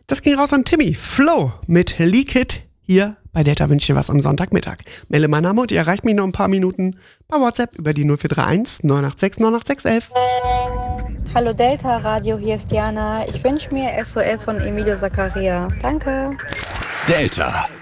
Das ging raus an Timmy. Flo mit Leak It hier bei Delta wünscht dir was am Sonntagmittag. Melde mein Name und ihr erreicht mich noch ein paar Minuten bei WhatsApp über die 0431 986 98611. Hallo Delta Radio, hier ist Jana. Ich wünsche mir SOS von Emilio Zaccaria. Danke. Delta.